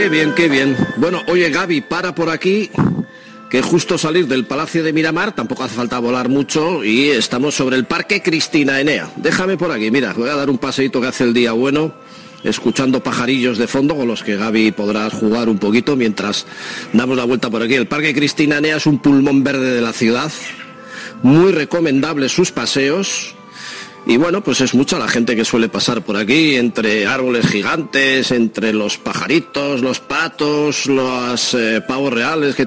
bien, qué bien. Bueno, oye, Gaby, para por aquí, que justo salir del Palacio de Miramar, tampoco hace falta volar mucho, y estamos sobre el Parque Cristina Enea. Déjame por aquí, mira, voy a dar un paseíto que hace el día bueno, escuchando pajarillos de fondo con los que Gaby podrá jugar un poquito mientras damos la vuelta por aquí. El Parque Cristina Enea es un pulmón verde de la ciudad, muy recomendable sus paseos. Y bueno, pues es mucha la gente que suele pasar por aquí, entre árboles gigantes, entre los pajaritos, los patos, los pavos reales que